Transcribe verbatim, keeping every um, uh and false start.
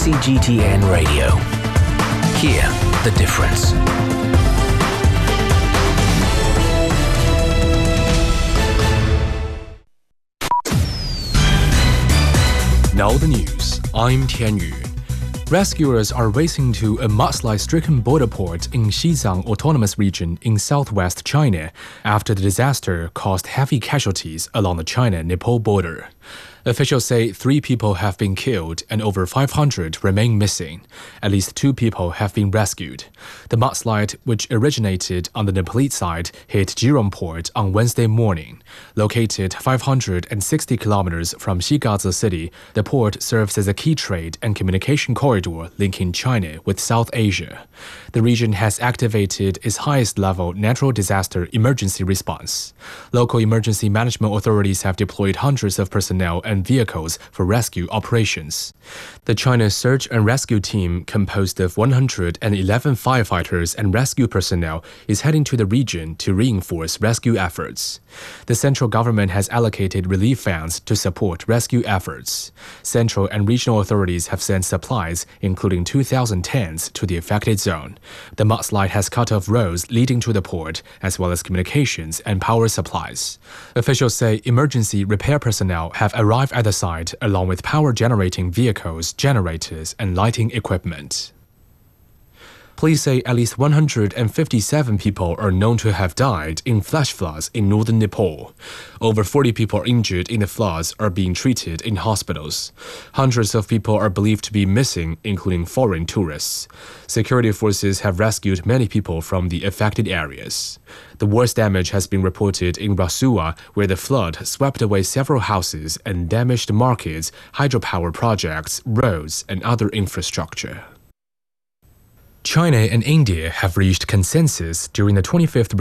C G T N Radio. Hear the difference. Now the news. I'm Tian Yu. Rescuers are racing to a mudslide-stricken border port in Xizang Autonomous Region in southwest China after the disaster caused heavy casualties along the China-Nepal border. Officials say three people have been killed and over five hundred remain missing. At least two people have been rescued. The mudslide, which originated on the Nepalese side, hit Jirong Port on Wednesday morning. Located five hundred sixty kilometers from Xigazi City, the port serves as a key trade and communication corridor linking China with South Asia. The region has activated its highest-level natural disaster emergency response. Local emergency management authorities have deployed hundreds of personnel and and vehicles for rescue operations. The China Search and Rescue Team, composed of one hundred eleven firefighters and rescue personnel, is heading to the region to reinforce rescue efforts. The central government has allocated relief funds to support rescue efforts. Central and regional authorities have sent supplies, including two thousand tents, to the affected zone. The mudslide has cut off roads leading to the port, as well as communications and power supplies. Officials say emergency repair personnel have arrived at the site along with power-generating vehicles, generators, and lighting equipment. Police say at least one hundred fifty-seven people are known to have died in flash floods in northern Nepal. Over forty people injured in the floods are being treated in hospitals. Hundreds of people are believed to be missing, including foreign tourists. Security forces have rescued many people from the affected areas. The worst damage has been reported in Rasua, where the flood swept away several houses and damaged markets, hydropower projects, roads, and other infrastructure. China and India have reached consensus during the twenty-fifth